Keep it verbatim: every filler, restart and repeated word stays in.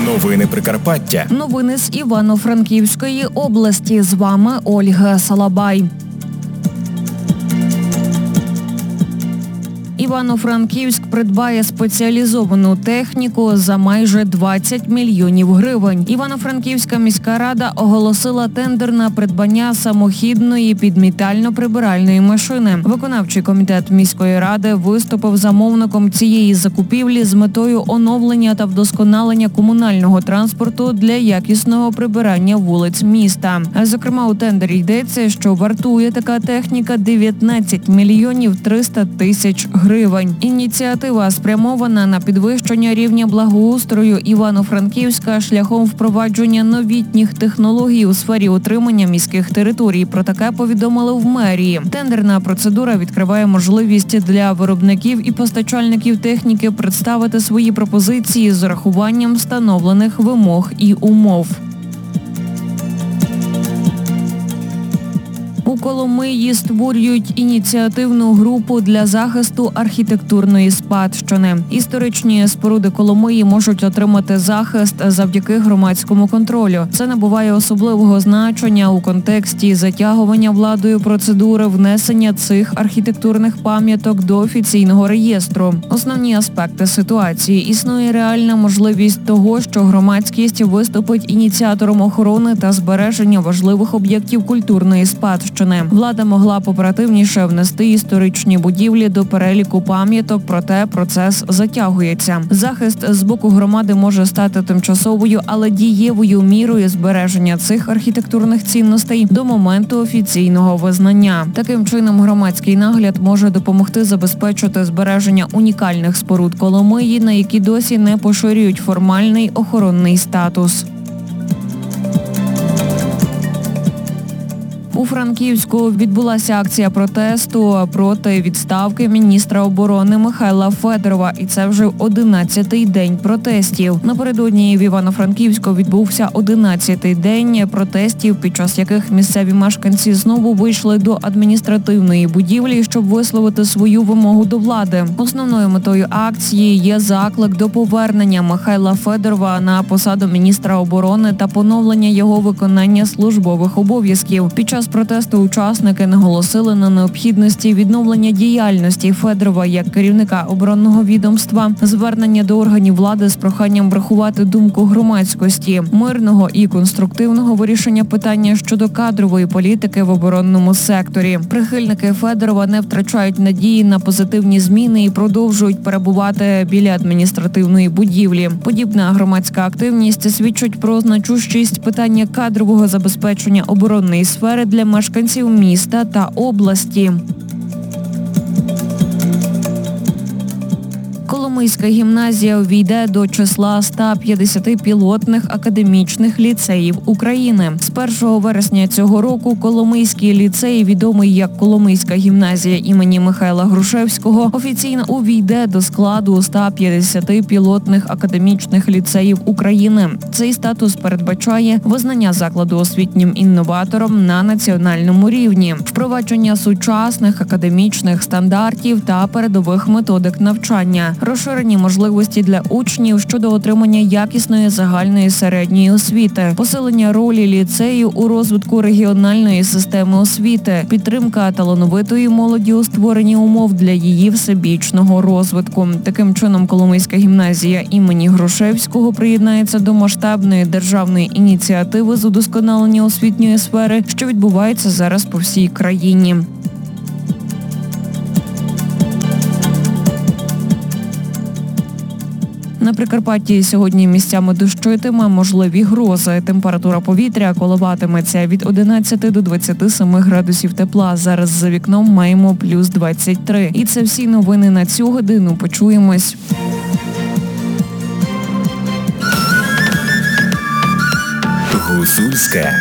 Новини Прикарпаття. Новини з Івано-Франківської області. З вами Ольга Салабай. Івано-Франківськ придбає спеціалізовану техніку за майже двадцять мільйонів гривень. Івано-Франківська міська рада оголосила тендер на придбання самохідної підмітально-прибиральної машини. Виконавчий комітет міської ради виступив замовником цієї закупівлі з метою оновлення та вдосконалення комунального транспорту для якісного прибирання вулиць міста. Зокрема, у тендері йдеться, що вартує така техніка дев'ятнадцять мільйонів триста тисяч гривень. Ініціатива спрямована на підвищення рівня благоустрою Івано-Франківська шляхом впровадження новітніх технологій у сфері утримання міських територій. Про таке повідомили в мерії. Тендерна процедура відкриває можливість для виробників і постачальників техніки представити свої пропозиції з урахуванням встановлених вимог і умов. У Коломиї створюють ініціативну групу для захисту архітектурної спадщини. Історичні споруди Коломиї можуть отримати захист завдяки громадському контролю. Це набуває особливого значення у контексті затягування владою процедури внесення цих архітектурних пам'яток до офіційного реєстру. Основні аспекти ситуації. Існує реальна можливість того, що громадськість виступить ініціатором охорони та збереження важливих об'єктів культурної спадщини. Влада могла б оперативніше внести історичні будівлі до переліку пам'яток, проте процес затягується. Захист з боку громади може стати тимчасовою, але дієвою мірою збереження цих архітектурних цінностей до моменту офіційного визнання. Таким чином, громадський нагляд може допомогти забезпечити збереження унікальних споруд Коломиї, на які досі не поширюють формальний охоронний статус. У Франківську відбулася акція протесту проти відставки міністра оборони Михайла Федорова. І це вже одинадцятий день протестів. Напередодні в Івано-Франківську відбувся одинадцятий день протестів, під час яких місцеві мешканці знову вийшли до адміністративної будівлі, щоб висловити свою вимогу до влади. Основною метою акції є заклик до повернення Михайла Федорова на посаду міністра оборони та поновлення його виконання службових обов'язків. Під час протесту учасники наголосили на необхідності відновлення діяльності Федорова як керівника оборонного відомства, звернення до органів влади з проханням врахувати думку громадськості, мирного і конструктивного вирішення питання щодо кадрової політики в оборонному секторі. Прихильники Федорова не втрачають надії на позитивні зміни і продовжують перебувати біля адміністративної будівлі. Подібна громадська активність свідчить про значущість питання кадрового забезпечення оборонної сфери для мешканців міста та області. Коломийська гімназія увійде до числа ста п'ятдесяти пілотних академічних ліцеїв України. З першого вересня цього року Коломийський ліцей, відомий як Коломийська гімназія імені Михайла Грушевського, офіційно увійде до складу ста п'ятдесяти пілотних академічних ліцеїв України. Цей статус передбачає визнання закладу освітнім інноватором на національному рівні, впровадження сучасних академічних стандартів та передових методик навчання, розширені можливості для учнів щодо отримання якісної загальної середньої освіти, посилення ролі ліцею у розвитку регіональної системи освіти, підтримка талановитої молоді у створенні умов для її всебічного розвитку. Таким чином, Коломийська гімназія імені Грушевського приєднається до масштабної державної ініціативи з удосконалення освітньої сфери, що відбувається зараз по всій країні. На Прикарпатті сьогодні місцями дощитиме, можливі грози. Температура повітря коливатиметься від одинадцяти до двадцяти семи градусів тепла. Зараз за вікном маємо плюс двадцять три. І це всі новини на цю годину. Почуємось. Гуцульська